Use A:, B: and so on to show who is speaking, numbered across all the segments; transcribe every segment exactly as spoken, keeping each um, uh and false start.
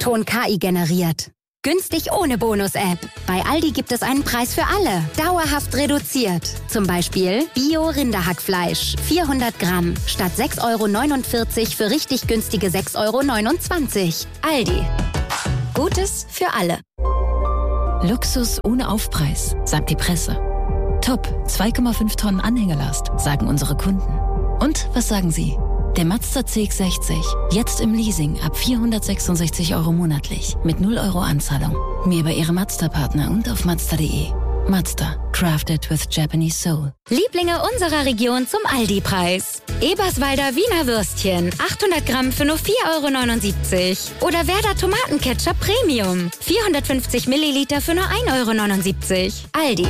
A: Ton K I generiert. Günstig ohne Bonus-App. Bei Aldi gibt es einen Preis für alle. Dauerhaft reduziert. Zum Beispiel Bio-Rinderhackfleisch. vierhundert Gramm. Statt sechs Euro neunundvierzig für richtig günstige sechs Euro neunundzwanzig. Aldi. Gutes für alle.
B: Luxus ohne Aufpreis, sagt die Presse. Top, zwei Komma fünf Tonnen Anhängelast, sagen unsere Kunden. Und was sagen Sie? Der Mazda C X sechzig, jetzt im Leasing ab vierhundertsechsundsechzig Euro monatlich, mit null Euro Anzahlung. Mehr bei Ihrem Mazda-Partner und auf Mazda punkt de. Mazda, crafted with Japanese soul.
A: Lieblinge unserer Region zum Aldi-Preis. Eberswalder Wiener Würstchen, achthundert Gramm für nur vier Euro neunundsiebzig. Oder Werder Tomatenketchup Premium, vierhundertfünfzig Milliliter für nur ein Euro neunundsiebzig. Aldi.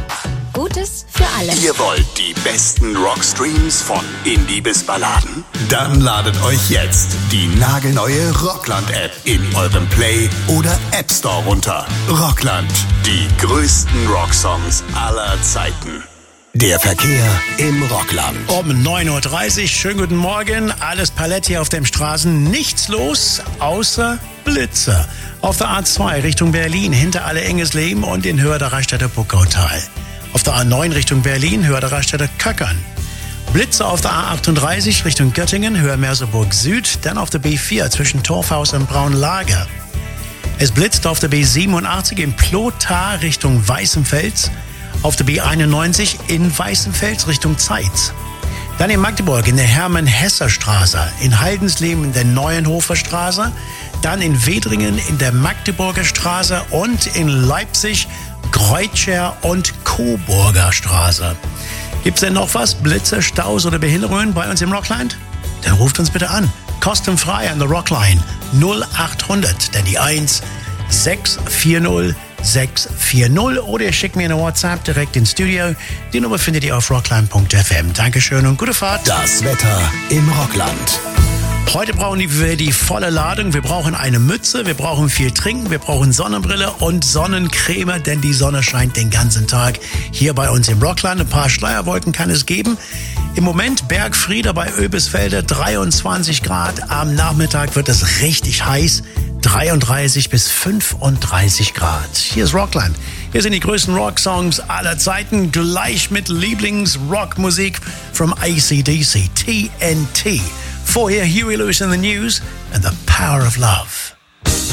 A: Gutes für alle.
C: Ihr wollt die besten Rockstreams von Indie bis Balladen? Dann ladet euch jetzt die nagelneue Rockland-App in eurem Play- oder App Store runter. Rockland, die größten Rocksongs aller Zeiten. Der Verkehr im Rockland.
D: Um neun Uhr dreißig, schönen guten Morgen. Alles Paletti auf den Straßen. Nichts los, außer Blitze. Auf der A zwei Richtung Berlin, hinter Alle Engesleben und in Höhe der Reichstätter Puckautal. Auf der A neun Richtung Berlin, Höhe der Reichstätter Köckern. Blitze auf der A achtunddreißig Richtung Göttingen, Höhe Merseburg Süd. Dann auf der B vier zwischen Torfhaus und Braunlager. Es blitzt auf der B siebenundachtzig in Plotar Richtung Weißenfels. Auf der B einundneunzig in Weißenfels Richtung Zeitz. Dann in Magdeburg in der Hermann-Hesser-Straße, in Haldensleben in der Neuenhofer Straße, dann in Wedringen in der Magdeburger Straße und in Leipzig, Greutscher und Coburger Straße. Gibt's denn noch was? Blitze, Staus oder Behinderungen bei uns im Rockland? Dann ruft uns bitte an. Kostenfrei an der Rockline null achthundert, dann die eins sechs vier null sechs vier null oder ihr schickt mir eine WhatsApp direkt ins Studio. Die Nummer findet ihr auf rockline punkt f m. Dankeschön und gute Fahrt.
C: Das Wetter im Rockland.
D: Heute brauchen wir die volle Ladung. Wir brauchen eine Mütze, wir brauchen viel Trinken, wir brauchen Sonnenbrille und Sonnencreme, denn die Sonne scheint den ganzen Tag hier bei uns im Rockland. Ein paar Schleierwolken kann es geben. Im Moment Bergfriede bei Oebisfelde, dreiundzwanzig Grad. Am Nachmittag wird es richtig heiß, dreiunddreißig bis fünfunddreißig Grad. Hier ist Rockland. Hier sind die größten Rocksongs aller Zeiten, gleich mit Lieblings-Rockmusik from A C D C, T N T. Vorher Huey Lewis in the News and the Power of Love.